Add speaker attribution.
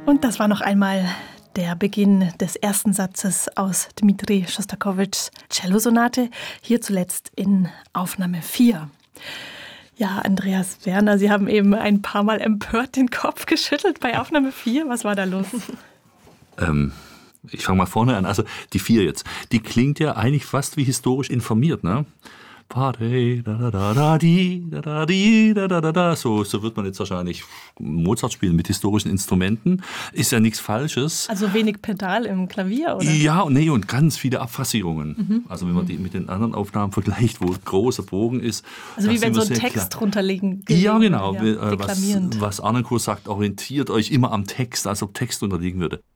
Speaker 1: Und das war noch einmal der Beginn des ersten Satzes aus Dmitri Schostakowitschs Cellosonate, hier zuletzt in Aufnahme 4. Ja, Andreas Werner, Sie haben eben ein paar Mal empört den Kopf geschüttelt bei Aufnahme 4. Was war da los?
Speaker 2: Ich fange mal vorne an. Also die 4 jetzt, die klingt ja eigentlich fast wie historisch informiert, ne? Party, da da da da di, da da di, da da da da. So wird man jetzt wahrscheinlich Mozart spielen mit historischen Instrumenten. Ist ja nichts Falsches.
Speaker 1: Also wenig Pedal im Klavier, oder?
Speaker 2: Ja, und ganz viele Abphrasierungen. Also wenn man die mit den anderen Aufnahmen vergleicht, wo großer Bogen ist.
Speaker 1: Also wie wenn so ein Text drunter liegen.
Speaker 2: Ja, genau. Was Arnoncourt sagt, orientiert euch immer am Text, als ob Text unterliegen würde.